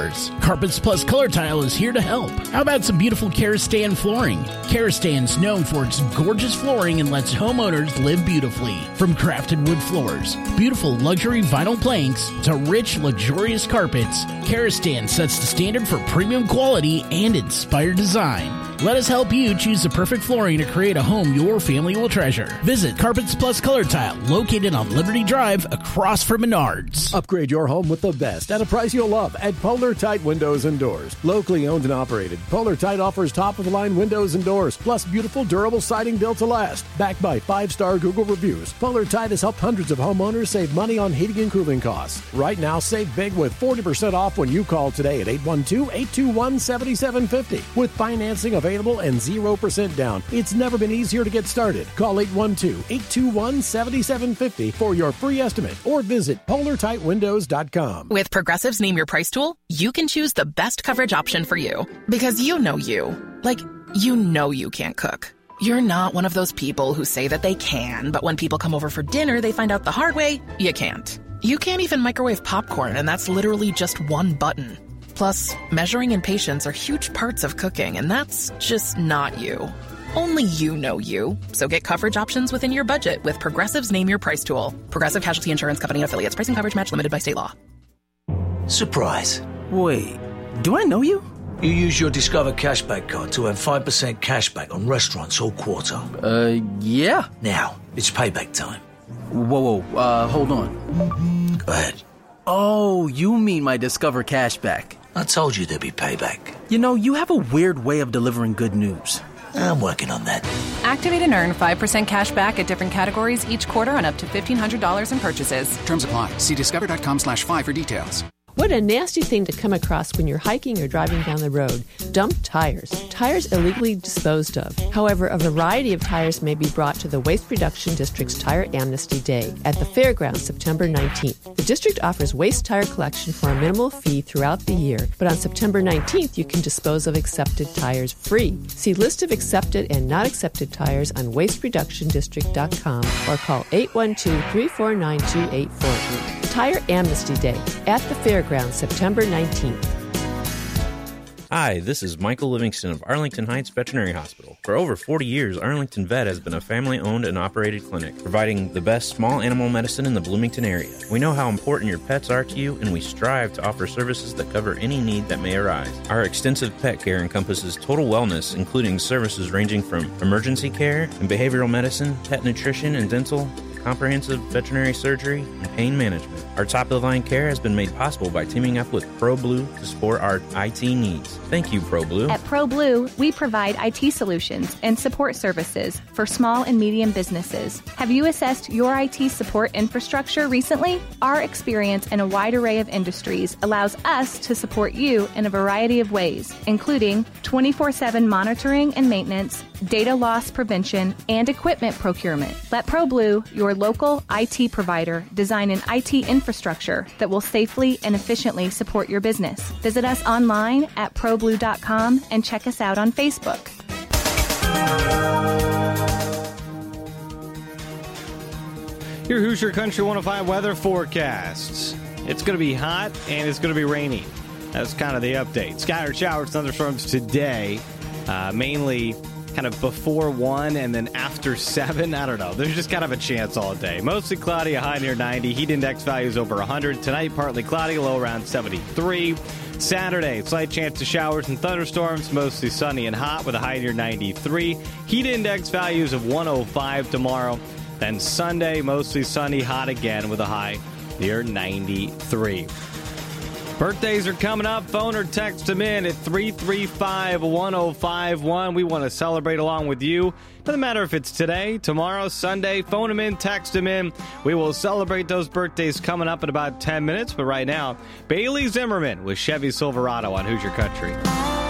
floors. Carpets Plus Color Tile is here to help. How about some beautiful Karastan flooring? Karastan's known for its gorgeous flooring and lets homeowners live beautifully. From crafted wood floors, beautiful luxury vinyl planks, to rich, luxurious carpets, Karastan sets the standard for premium quality and inspired design. Let us help you choose the perfect flooring to create a home your family will treasure. Visit Carpets Plus Color Tile, located on Liberty Drive across from Menards. Upgrade your home with the best at a price you'll love at Polar Tite Windows and Doors. Locally owned and operated, Polar Tite offers top-of-the-line windows and doors, plus beautiful, durable siding built to last. Backed by 5-star Google reviews, Polar Tite has helped hundreds of homeowners save money on heating and cooling costs. Right now, save big with 40% off when you call today at 812-821-7750. With financing available and 0% down, it's never been easier to get started. Call 812-821-7750 for your free estimate or visit PolarTiteWindows.com. With Progressive's Name Your Price tool, you can choose the best coverage option for you. Because you know you. Like, you know you can't cook. You're not one of those people who say that they can, but when people come over for dinner, they find out the hard way, you can't. You can't even microwave popcorn, and that's literally just one button. Plus, measuring and patience are huge parts of cooking, and that's just not you. Only you know you. So get coverage options within your budget with Progressive's Name Your Price tool. Progressive Casualty Insurance Company and Affiliates. Price and coverage match limited by state law. Surprise. Wait, do I know you? You use your Discover Cashback card to earn 5% cashback on restaurants all quarter. Yeah. Now, it's payback time. Whoa, hold on. Go ahead. Oh, you mean my Discover Cashback. I told you there'd be payback. You know, you have a weird way of delivering good news. I'm working on that. Activate and earn 5% cash back at different categories each quarter on up to $1,500 in purchases. Terms apply. See discover.com/5 for details. What a nasty thing to come across when you're hiking or driving down the road. Dumped tires. Tires illegally disposed of. However, a variety of tires may be brought to the Waste Reduction District's Tire Amnesty Day at the Fairgrounds September 19th. The district offers waste tire collection for a minimal fee throughout the year, but on September 19th you can dispose of accepted tires free. See list of accepted and not accepted tires on wastereductiondistrict.com or call 812-349-2848. Tire Amnesty Day at the Fairgrounds, September 19th. Hi, this is Michael Livingston of Arlington Heights Veterinary Hospital. For over 40 years, Arlington Vet has been a family-owned and operated clinic, providing the best small animal medicine in the Bloomington area. We know how important your pets are to you, and we strive to offer services that cover any need that may arise. Our extensive pet care encompasses total wellness, including services ranging from emergency care and behavioral medicine, pet nutrition and dental, comprehensive veterinary surgery, and pain management. Our top-of-the-line care has been made possible by teaming up with ProBlue to support our IT needs. Thank you, ProBlue. At ProBlue, we provide IT solutions and support services for small and medium businesses. Have you assessed your IT support infrastructure recently? Our experience in a wide array of industries allows us to support you in a variety of ways, including 24/7 monitoring and maintenance, data loss prevention, and equipment procurement. Let ProBlue, your local IT provider, design an IT infrastructure that will safely and efficiently support your business. Visit us online at ProBlue.com and check us out on Facebook. Your Hoosier Country 105 weather forecasts. It's going to be hot and it's going to be rainy. That's kind of the update. Scattered showers, thunderstorms today, mainly kind of before 1 and then after 7. I don't know. There's just kind of a chance all day. Mostly cloudy, a high near 90. Heat index values over 100. Tonight, partly cloudy, low around 73. Saturday, slight chance of showers and thunderstorms, mostly sunny and hot with a high near 93. Heat index values of 105 tomorrow. Then Sunday, mostly sunny, hot again with a high near 93. Birthdays are coming up. Phone or text them in at 335-1051. We want to celebrate along with you. Doesn't matter if it's today, tomorrow, Sunday. Phone them in, text them in. We will celebrate those birthdays coming up in about 10 minutes. But right now, Bailey Zimmerman with Chevy Silverado on Hoosier Country.